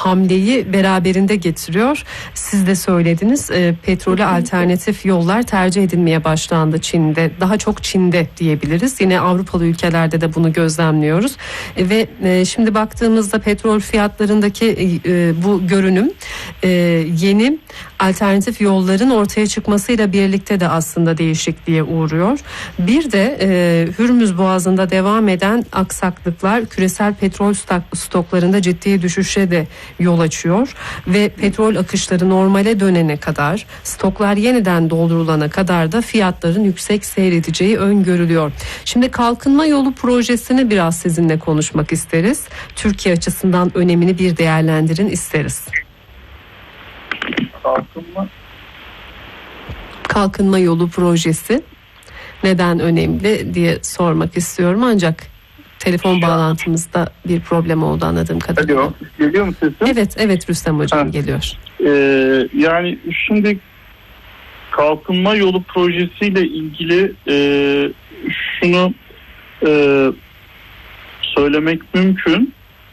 hamleyi beraberinde getiriyor. Siz de söylediniz, petrole alternatif yollar tercih edilmeye başlandı Çin'de. Daha çok Çin'de diyebiliriz. Yine Avrupalı ülkelerde de bunu gözlemliyoruz. Ve şimdi baktığımızda petrol fiyatlarındaki bu görünüm yeni alternatif yolların ortaya çıkmasıyla birlikte de aslında değişikliğe uğruyor. Bir de Hürmüz Boğazı'nda devam eden aksaklıklar küresel petrol stoklarında ciddi düşüşe de yol açıyor ve petrol akışları normale dönene kadar, stoklar yeniden doldurulana kadar da fiyatların yüksek seyredeceği öngörülüyor. Şimdi kalkınma yolu projesini biraz sizinle konuşmak isteriz. Türkiye açısından önemini bir değerlendirin isteriz. Kalkınma yolu projesi neden önemli diye sormak istiyorum, ancak telefon bağlantımızda bir problem oldu anladığım kadarıyla. Alo, geliyor mu sesim? Evet Rüstem Hocam geliyor. Yani şimdi kalkınma yolu projesiyle ilgili şunu söylemek mümkün.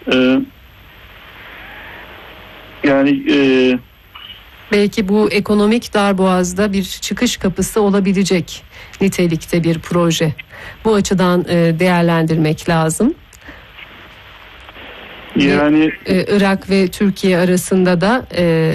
Belki bu ekonomik darboğazda bir çıkış kapısı olabilecek nitelikte bir proje. Bu açıdan değerlendirmek lazım. Yani Irak ve Türkiye arasında da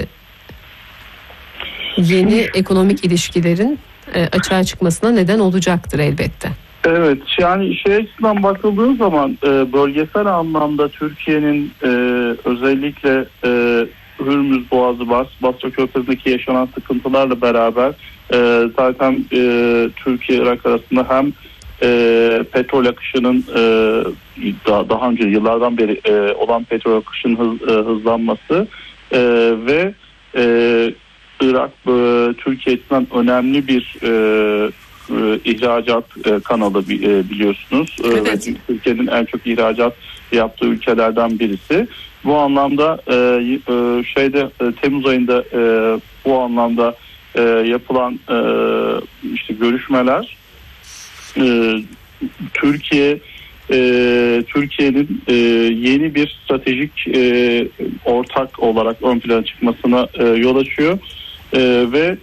yeni ekonomik ilişkilerin açığa çıkmasına neden olacaktır elbette. Evet, yani açısından bakıldığı zaman bölgesel anlamda Türkiye'nin özellikle Hürmüz Boğazı, Basra Körfezi'ndeki yaşanan sıkıntılarla beraber zaten Türkiye-Irak arasında hem petrol akışının daha önce yıllardan beri olan petrol akışının hızlanması ve Irak Türkiye açısından önemli bir ihracat kanalı biliyorsunuz. Evet. Türkiye'nin en çok ihracat yaptığı ülkelerden birisi. Bu anlamda Temmuz ayında bu anlamda yapılan görüşmeler Türkiye'nin yeni bir stratejik ortak olarak ön plana çıkmasına yol açıyor ve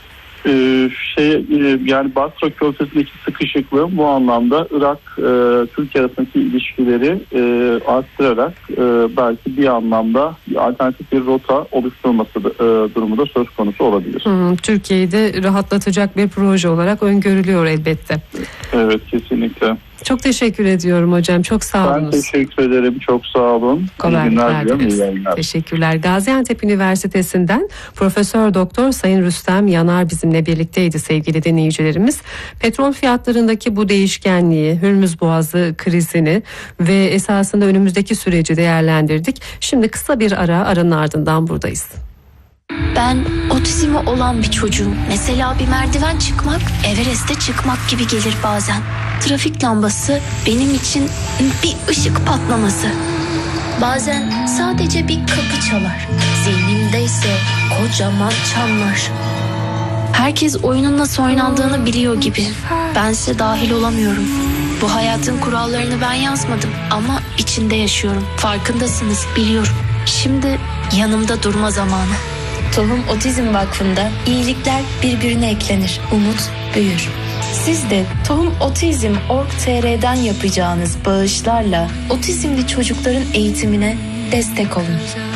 yani Basra Körfezi'ndeki sıkışıklığı bu anlamda Irak Türkiye arasındaki ilişkileri arttırarak belki bir anlamda alternatif bir rota oluşturulması durumu da söz konusu olabilir. Türkiye'yi de rahatlatacak bir proje olarak öngörülüyor elbette. Evet, kesinlikle. Çok teşekkür ediyorum hocam. Çok sağ olun. Ben teşekkür ederim. Çok sağ olun. Kolaylıklar dileriz. Teşekkürler. Gaziantep Üniversitesi'nden Profesör Doktor Sayın Rüstem Yanar bizimle birlikteydi sevgili dinleyicilerimiz. Petrol fiyatlarındaki bu değişkenliği, Hürmüz Boğazı krizini ve esasında önümüzdeki süreci değerlendirdik. Şimdi kısa bir aranın ardından buradayız. Ben otizmi olan bir çocuğum. Mesela bir merdiven çıkmak, Everest'e çıkmak gibi gelir bazen. Trafik lambası benim için bir ışık patlaması. Bazen sadece bir kapı çalar. Zihnimdeyse kocaman çanlar. Herkes oyunun nasıl oynandığını biliyor gibi. Bense dahil olamıyorum. Bu hayatın kurallarını ben yazmadım ama içinde yaşıyorum. Farkındasınız, biliyorum. Şimdi yanımda durma zamanı. Tohum Otizm Vakfı'nda iyilikler birbirine eklenir, umut büyür. Siz de tohumotizm.org.tr'den yapacağınız bağışlarla otizmli çocukların eğitimine destek olun.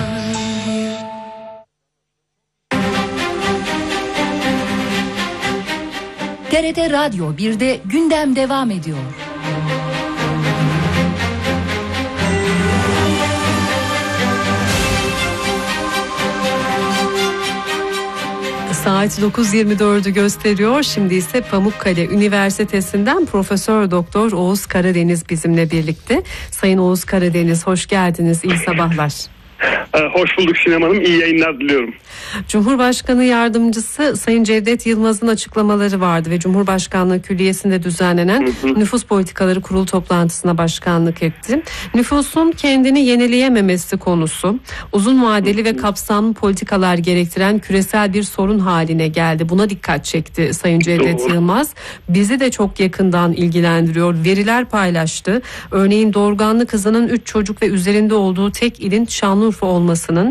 TRT Radyo 1'de gündem devam ediyor. Saat 9.24'ü gösteriyor. Şimdi ise Pamukkale Üniversitesi'nden Profesör Doktor Oğuz Karadeniz bizimle birlikte. Sayın Oğuz Karadeniz, hoş geldiniz. İyi sabahlar. Hoş bulduk Sinem Hanım. İyi yayınlar diliyorum. Cumhurbaşkanı Yardımcısı Sayın Cevdet Yılmaz'ın açıklamaları vardı ve Cumhurbaşkanlığı Külliyesi'nde düzenlenen Nüfus Politikaları Kurulu toplantısına başkanlık etti. Nüfusun kendini yenileyememesi konusu uzun vadeli ve kapsamlı politikalar gerektiren küresel bir sorun haline geldi. Buna dikkat çekti Sayın Cevdet Yılmaz. Bizi de çok yakından ilgilendiriyor. Veriler paylaştı. Örneğin doğurganlık hızının 3 çocuk ve üzerinde olduğu tek ilin Şanlıurfa olmasının